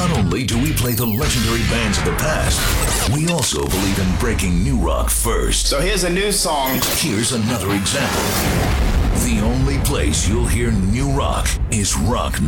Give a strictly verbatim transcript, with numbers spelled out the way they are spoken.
Not only do we play the legendary bands of the past, we also believe in breaking new rock first. So here's a new song. Here's another example. The only place you'll hear new rock is Rock